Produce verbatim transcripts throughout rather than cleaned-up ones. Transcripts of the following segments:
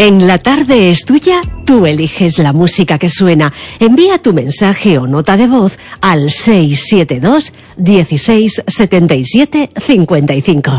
En La Tarde es Tuya, tú eliges la música que suena. Envía tu mensaje o nota de voz al seis siete dos, dieciséis, setenta y siete, cincuenta y cinco.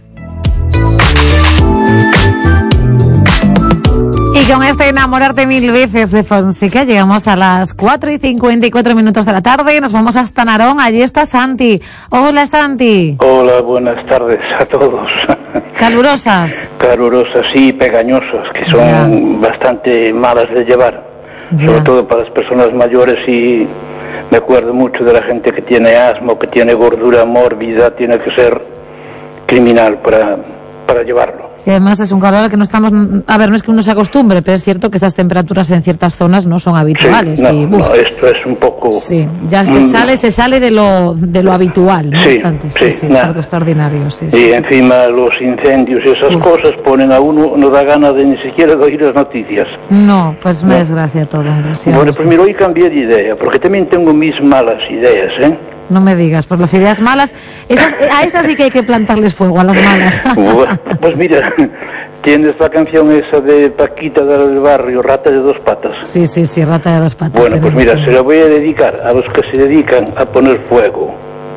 Y con este Enamorarte Mil Veces de Fonseca llegamos a las cuatro y cincuenta y cuatro minutos de la tarde y nos vamos hasta Narón. Allí está Santi. Hola, Santi. Hola, buenas tardes a todos. ¿Calurosas? Calurosas y pegañosas, que son ya. bastante malas de llevar. Ya. Sobre todo para las personas mayores, y me acuerdo mucho de la gente que tiene asma o que tiene gordura mórbida. Tiene que ser criminal para, para llevarlo. Y además es un calor que no estamos... A ver, no es que uno se acostumbre, pero es cierto que estas temperaturas en ciertas zonas no son habituales. Sí, no, y, no, esto es un poco... Sí, ya se sale se sale de lo de lo habitual, ¿no? Sí, Bastante. sí, sí, sí, no. Es algo extraordinario, sí. Y sí, encima sí. los incendios y esas Uf. cosas ponen a uno, no da gana de ni siquiera de oír las noticias. No, pues una no. desgracia todo, hombre. Sí, bueno, sí. pues mira, hoy cambié de idea, porque también tengo mis malas ideas, ¿eh? No me digas, pues las ideas malas, esas, a esas sí que hay que plantarles fuego, a las malas. Bueno, pues mira, tienes la canción esa de Paquita del Barrio, Rata de Dos Patas. Sí, sí, sí, Rata de Dos Patas. Bueno, pues mira, se la voy a dedicar a los que se dedican a poner fuego.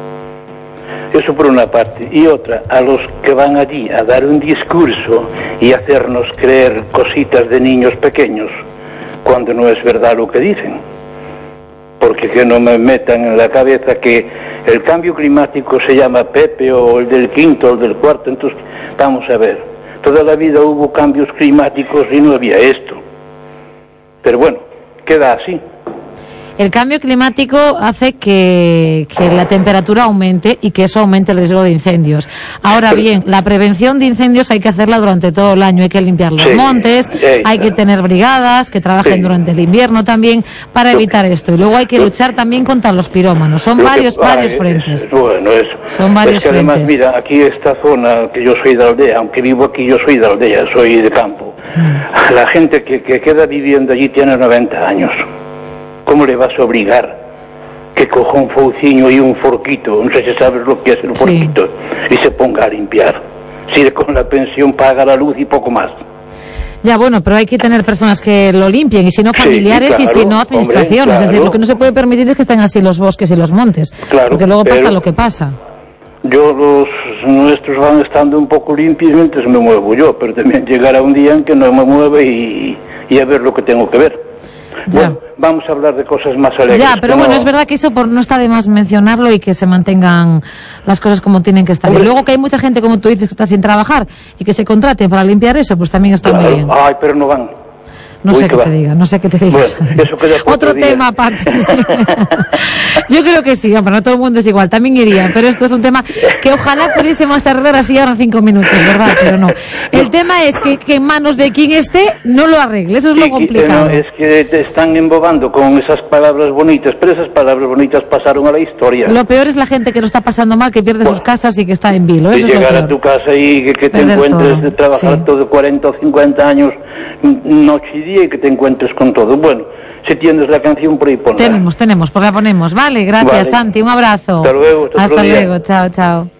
Eso por una parte. Y otra, a los que van allí a dar un discurso y hacernos creer cositas de niños pequeños, cuando no es verdad lo que dicen. Porque que no me metan en la cabeza que el cambio climático se llama Pepe o el del quinto o el del cuarto. Entonces, vamos a ver, toda la vida hubo cambios climáticos y no había esto. Pero bueno, queda así. El cambio climático hace que, que la temperatura aumente y que eso aumente el riesgo de incendios. Ahora bien, la prevención de incendios hay que hacerla durante todo el año. Hay que limpiar los sí, montes, sí, hay claro. que tener brigadas que trabajen sí. durante el invierno también para evitar esto. Y luego hay que luchar también contra los pirómanos. Son varios, que, varios ay, frentes. Es, bueno, eso. Son varios es que además, frentes. Mira, aquí esta zona, que yo soy de aldea, aunque vivo aquí, yo soy de aldea, soy de campo. Mm. La gente que, que queda viviendo allí tiene noventa años. ¿Cómo le vas a obligar que coja un fouciño y un forquito, no sé si sabes lo que es el forquito, sí. y se ponga a limpiar? Si con la pensión paga la luz y poco más. Ya, bueno, pero hay que tener personas que lo limpien, y si no familiares, sí, claro, y si no administraciones. Hombre, claro. Es decir, lo que no se puede permitir es que estén así los bosques y los montes, claro, porque luego pasa lo que pasa. Yo, los nuestros van estando un poco limpios mientras me muevo yo, pero también llegará un día en que no me mueve y, y a ver lo que tengo que ver. Ya. Bueno, vamos a hablar de cosas más alegres. Ya, pero bueno, no... es verdad que eso por, no está de más mencionarlo, y que se mantengan las cosas como tienen que estar. Hombre, y luego que hay mucha gente, como tú dices, que está sin trabajar y que se contrate para limpiar eso, pues también está claro. muy bien. Ay, pero no van. No Uy, sé qué va. te diga, no sé qué te diga. Bueno, eso queda por otro otro tema aparte. Sí. Yo creo que sí, hombre, no todo el mundo es igual, también iría, pero esto es un tema que ojalá pudiésemos arreglar así ahora en cinco minutos, ¿verdad? Pero no. El no. tema es que, que en manos de quien esté no lo arregle, eso es sí, lo complicado. No, es que te están embobando con esas palabras bonitas, pero esas palabras bonitas pasaron a la historia. Lo peor es la gente que lo está pasando mal, que pierde bueno, sus casas y que está en vilo. Eso y es llegar lo a tu casa y que, que te encuentres todo. de trabajar sí. todo cuarenta o cincuenta años, noche y día, y que te encuentres con todo. Bueno, si tienes la canción por ahí, ponla. Tenemos, tenemos, pues la ponemos. Vale, gracias, vale. Santi, un abrazo. Hasta luego. Hasta, hasta luego, chao, chao.